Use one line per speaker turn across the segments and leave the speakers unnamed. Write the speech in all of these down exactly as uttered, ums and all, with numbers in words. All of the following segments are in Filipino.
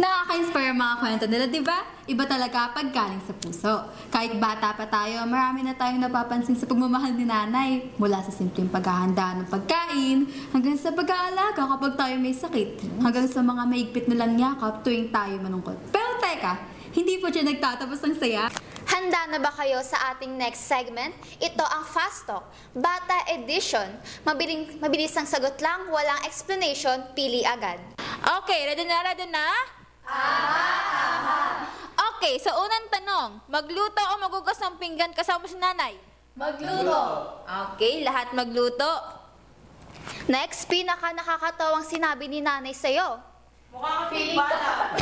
Nakaka-inspire ang mga kwento nila, di ba? Iba talaga pag galing sa puso. Kahit bata pa tayo, marami na tayong napapansin sa pagmamahal ni nanay. Mula sa simpleng paghahanda ng pagkain, hanggang sa pag-aalaga kapag tayo may sakit, hanggang sa mga maigpit nilang yakap tuwing tayo manungkot. Pero teka, hindi po siya nagtatapos ng saya.
Handa na ba kayo sa ating next segment? Ito ang Fast Talk, Bata Edition. Mabiling, mabilis ang sagot lang, walang explanation, pili agad.
Okay, ready na, ready na? Okay, so unang tanong, magluto o magugas ng pinggan kasama si nanay?
Magluto.
Okay, lahat magluto.
Next, pinaka nakakatawang sinabi ni nanay sa'yo.
Mukha ka feeling bata.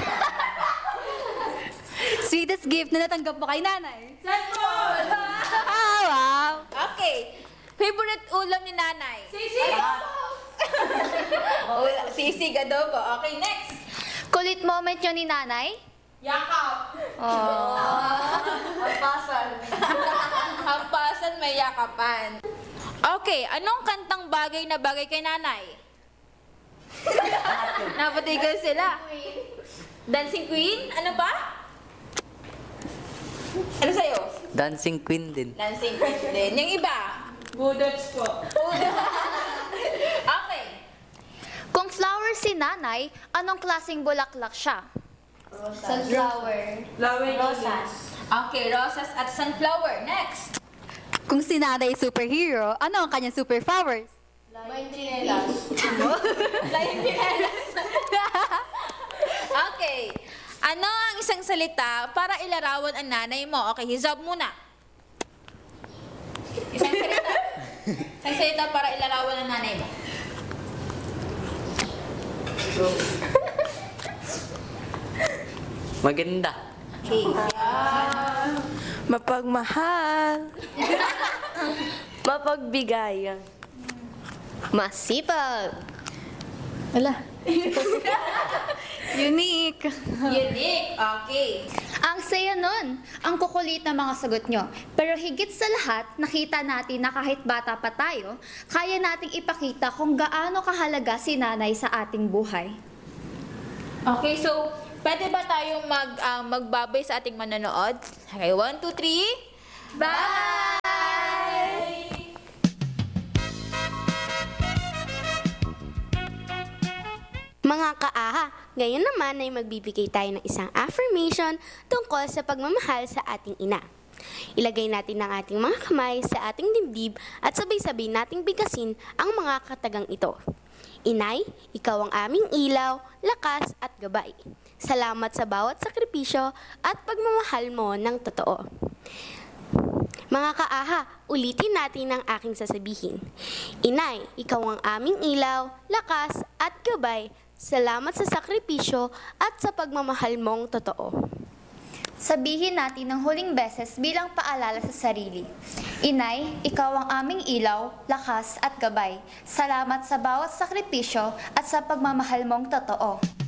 Sweetest gift na natanggap mo kay nanay.
Cellphone!
Ah, wow. Okay, favorite ulam ni nanay?
Sisi!
Ula- Sisig adobo. Okay, next.
Kulit moment yun ni nanay?
Yakap!
Hampasan, may yakapan. Okay, anong kantang bagay na bagay kay nanay? Napatigal sila. Dancing Queen? Ano ba? Ano sa'yo?
Dancing Queen din.
Dancing Queen din. Yung iba?
Budots po.
Okay.
Kung flower si nanay, anong klaseng bulaklak siya?
Flower Rosas.
Okay, roses at sunflower. Next.
Kung si nanay superhero, ano ang kanyang superpowers?
May chinelas.
Flying pinelas. Okay. Ano ang isang salita para ilarawan ang nanay mo? Okay, hizab muna. Isang salita. Isang salita para ilarawan ang nanay mo.
Maganda.
Okay.
Mapagmahal. Mapagbigay.
Masipag.
Wala. Unique.
Unique. Okay.
Ang saya nun, ang kukulit na mga sagot nyo. Pero higit sa lahat, nakita natin na kahit bata pa tayo, kaya nating ipakita kung gaano kahalaga si nanay sa ating buhay.
Okay, so pwede ba tayong mag, ah, magbabay sa ating manonood? Okay, one, two, three. Bye!
Mga kaaha, ngayon naman ay magbibigay tayo ng isang affirmation tungkol sa pagmamahal sa ating ina. Ilagay natin ang ating mga kamay sa ating dibdib at sabay-sabay nating bigasin ang mga katagang ito. Inay, ikaw ang aming ilaw, lakas at gabay. Salamat sa bawat sakripisyo at pagmamahal mo ng totoo. Mga kaaha, ulitin natin ang aking sasabihin. Inay, ikaw ang aming ilaw, lakas at gabay. Salamat sa sakripisyo at sa pagmamahal mong totoo.
Sabihin natin ng huling beses bilang paalala sa sarili. Inay, ikaw ang aming ilaw, lakas at gabay. Salamat sa bawat sakripisyo at sa pagmamahal mong totoo.